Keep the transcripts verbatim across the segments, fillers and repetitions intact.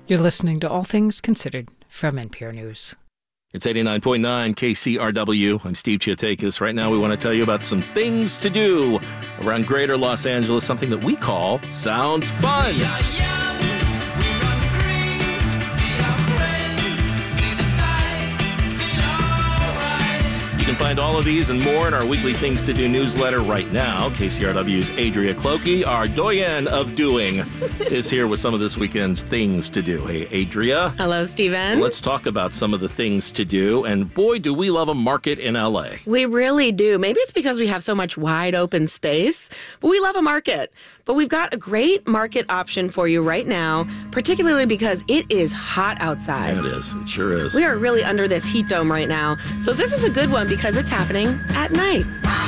You're listening to All Things Considered from N P R News. It's eighty-nine point nine K C R W. I'm Steve Chiatakis. Right now we want to tell you about some things to do around greater Los Angeles, something that we call Sounds Fun. Yeah, yeah. You can find all of these and more in our weekly Things to Do newsletter right now. K C R W's Adria Clokey, our doyen of doing, is here with some of this weekend's Things to Do. Hey, Adria. Hello, Steven. Let's talk about some of the things to do. And boy, do we love a market in L A. We really do. Maybe it's because we have so much wide open space, but we love a market. But we've got a great market option for you right now, particularly because it is hot outside. Yeah, it is. It sure is. We are really under this heat dome right now. So this is a good one because it's happening at night.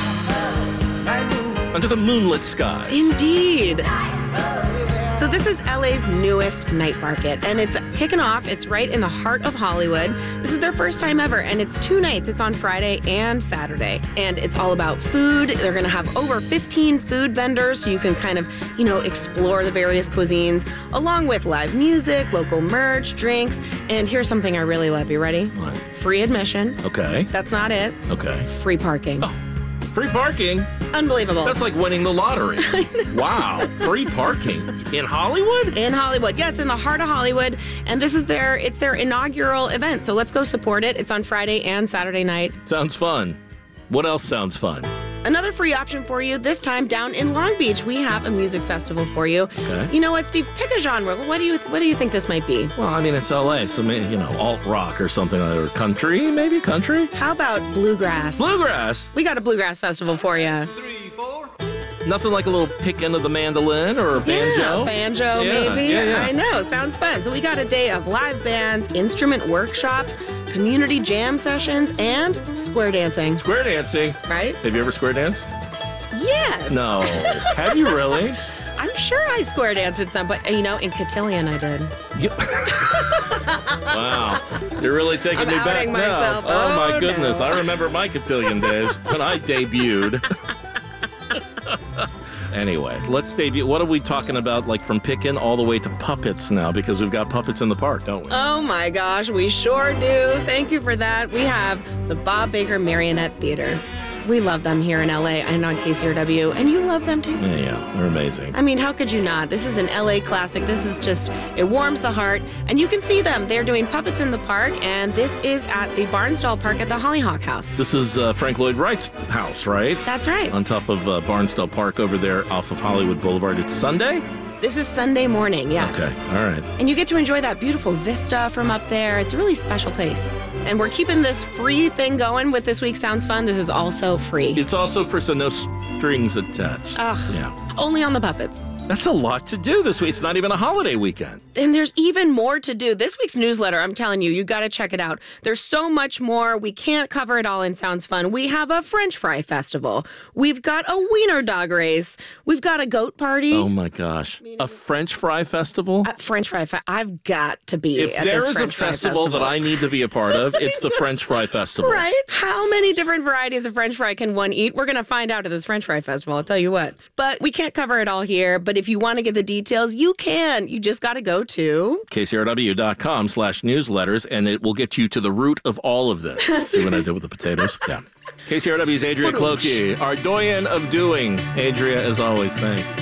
Under the moonlit skies. Indeed. So this is L A's newest night market, and it's kicking off. It's right in the heart of Hollywood. This is their first time ever, and it's two nights. It's on Friday and Saturday, and it's all about food. They're going to have over fifteen food vendors, so you can kind of, you know, explore the various cuisines, along with live music, local merch, drinks, and here's something I really love. You ready? What? Free admission. Okay. That's not it. Okay. Free parking. Oh, free parking? Unbelievable. That's like winning the lottery. Wow. Free parking in Hollywood? In Hollywood. Yeah, it's in the heart of Hollywood. And this is their, it's their inaugural event. So let's go support it. It's on Friday and Saturday night. Sounds fun. What else sounds fun? Another free option for you, this time down in Long Beach. We have a music festival for you. Okay. You know what, Steve? Pick a genre. What do you What do you think this might be? Well, I mean, it's L A, so, maybe, you know, alt-rock or something like that. Or country, maybe? Country? How about bluegrass? Bluegrass? We got a bluegrass festival for you. Nothing like a little picking of the mandolin or a banjo? Yeah, banjo, Yeah, maybe. yeah, yeah. I know. Sounds fun. So we got a day of live bands, instrument workshops, community jam sessions, and square dancing. Square dancing. Right? Have you ever square danced? Yes. No. Have you really? I'm sure I square danced at some point. You know, in Cotillion I did. Yeah. Wow. You're really taking I'm me back outing myself. now. Oh, Oh, my goodness. no. I remember my cotillion days when I debuted. Anyway, let's debut. What are we talking about, like from picking all the way to puppets now? Because we've got puppets in the park, don't we? Oh my gosh, we sure do. Thank you for that. We have the Bob Baker Marionette Theater. We love them here in L A and on K C R W, and you love them too. Yeah, yeah, they're amazing. I mean, how could you not? This is an L A classic. This is just, it warms the heart. And you can see them. They're doing Puppets in the Park, and this is at the Barnsdall Park at the Hollyhock House. This is uh, Frank Lloyd Wright's house, right? That's right. On top of uh, Barnsdall Park over there off of Hollywood Boulevard. It's Sunday? This is Sunday morning, yes. Okay, all right. And you get to enjoy that beautiful vista from up there. It's a really special place. And we're keeping this free thing going with this week's Sounds Fun. This is also free. It's also for so no strings attached. Oh. Yeah. Only on the puppets. That's a lot to do this week. It's not even a holiday weekend. And there's even more to do. This week's newsletter, I'm telling you, you got to check it out. There's so much more. We can't cover it all in Sounds Fun. We have a French fry festival. We've got a wiener dog race. We've got a goat party. Oh my gosh. A French fry festival? Uh, French fry fe- I've got to be If at there this is French a fry festival, that I need to be a part of, it's the French Fry Festival. Right? How many different varieties of French fry can one eat? We're going to find out at this French fry festival, I'll tell you what. But we can't cover it all here. But if you want to get the details, you can. You just got to go to K C R W dot com slash newsletters, and it will get you to the root of all of this. See what I did with the potatoes? Yeah. K C R W's Adria Clokey, our doyen of doing. Adria, as always, thanks.